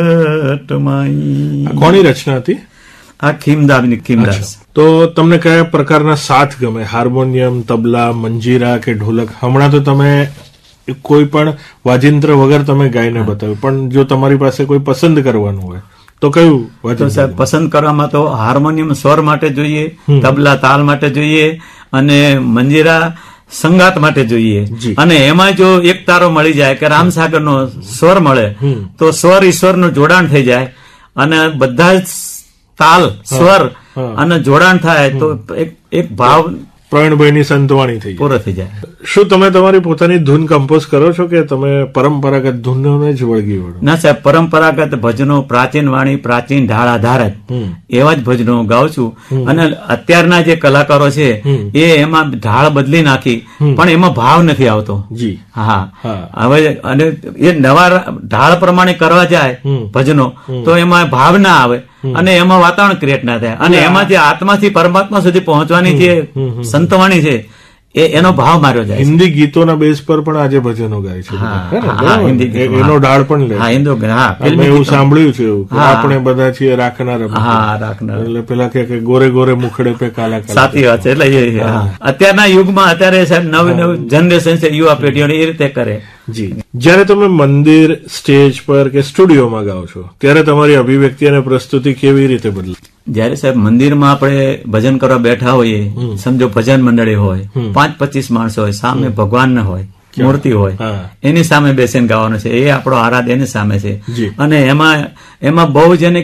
કોની રચના હતી? આ ખીમદાસ. તો તમને કયા પ્રકારના સાથ ગમે? હાર્મોનિયમ, તબલા, મંજીરા કે ઢોલક? હમણાં તો તમે કોઈ પણ વાજિંત્ર વગર તમે ગાઈને બતાવ્યું, પણ જો તમારી પાસે કોઈ પસંદ કરવાનું હોય તો કયું વાજિંત્ર? પસંદ કરવામાં તો હાર્મોનિયમ સ્વર માટે જોઈએ, તબલા તાલ માટે જોઈએ, અને મંજીરા સંગાત માટે જોઈએ. અને એમાં જો એક તારો મળી જાય કે રામસાગર નો સ્વર મળે તો સ્વર ઈશ્વર નું જોડાણ થઈ જાય, અને બધા જ તાલ સ્વર અને જોડાણ થાય તો એક ભાવ પ્રવીણભાઈની સંતવાણી થઈ પૂરો થઈ જાય. શું તમે તમારી પોતાની ધૂન કમ્પોઝ કરો છો કે તમે પરંપરાગત ધૂનોને જ વળગી વળો? ના સાહેબ, પરંપરાગત ભજનો, પ્રાચીન વાણી, પ્રાચીન ઢાળ આધારિત એવા જ ભજનો ગાઉં છું. અને અત્યારના જે કલાકારો છે એ એમાં ઢાળ બદલી નાખી, પણ એમાં ભાવ નથી આવતો. જી હા, હવે અને એ નવા ઢાળ પ્રમાણે કરવા જાય ભજનો તો એમાં ભાવ ના આવે અને એમાં વાતાવરણ ક્રિએટ ના થાય, અને એમાં જે આત્માથી પરમાત્મા સુધી પહોંચવાની જે સંતવાણી છે એનો ભાવ માર્યો જાય. હિન્દી ગીતોના બેઝ પર પણ આજે ભજનો ગાય છે, એનો ઢાળ પણ લે. મેં એવું સાંભળ્યું છે એવું, આપણે બધા છીએ રાખનાર. એટલે પેલા કે ગોરે ગોરે મુખડે પે કાલા કાલા. સાચી વાત છે. એટલે અત્યારના યુગમાં અત્યારે સાહેબ નવી નવી જનરેશન છે, યુવા પેઢીઓ એ રીતે કરે. જી, જયારે તમે મંદિર, સ્ટેજ પર કે સ્ટુડિયોમાં ગાઓ છો ત્યારે તમારી અભિવ્યક્તિ અને પ્રસ્તુતિ કેવી રીતે બદલે? જયારે સાહેબ મંદિરમાં આપણે ભજન કરવા બેઠા હોઈએ, સમજો ભજન મંડળી હોય, 5-25 માણસો હોય, સામે ભગવાન હોય, મૂર્તિ હોય, એની સામે બેસીને ગાવાનું છે, એ આપણો આરાધ એની સામે છે. અને એમાં બહુ જેને